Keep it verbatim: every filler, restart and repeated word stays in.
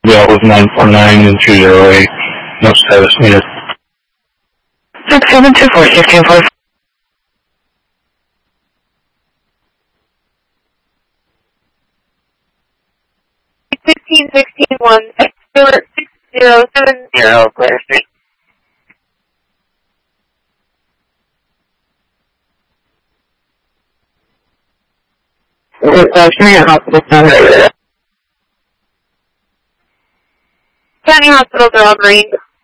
Yeah, with nine four nine and two zero eight. No status needed. six seven two four six two four. Fifteen sixteen one six zero seven zero Blair Street. Hospital Center. County hospitals are all green.